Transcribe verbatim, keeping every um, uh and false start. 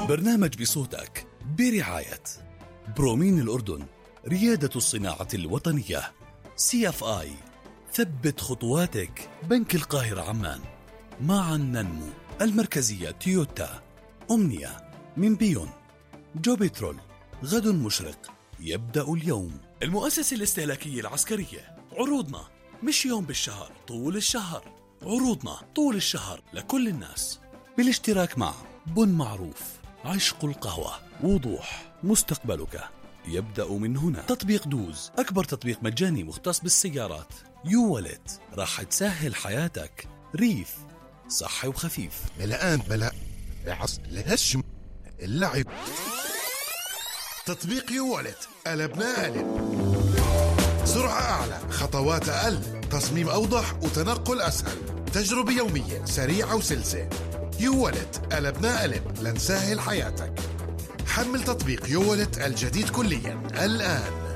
برنامج بصوتك برعاية برومين الأردن، ريادة الصناعة الوطنية. سي اف آي، ثبت خطواتك. بنك القاهرة عمان. معا ننمو. المركزية تويوتا. أمنية من بيون. جو بترول، غد مشرق يبدأ اليوم. المؤسسة الاستهلاكية العسكرية. عروضنا مش يوم بالشهر، طول الشهر. عروضنا طول الشهر لكل الناس، بالاشتراك مع بن معروف، عشق القهوة، وضوح. مستقبلك يبدأ من هنا. تطبيق دوز، أكبر تطبيق مجاني مختص بالسيارات. يو والت، راح تسهل حياتك. ريف، صحي وخفيف. الآن بلا عص لهش اللعب. تطبيق يو والت، قلبنا قلب. سرعة أعلى، خطوات أقل، تصميم أوضح وتنقل أسهل، تجربة يومية سريعة وسلسة. يو والت، قلبنا قلب لنسهل حياتك. حمل تطبيق يو والت الجديد كليا الآن.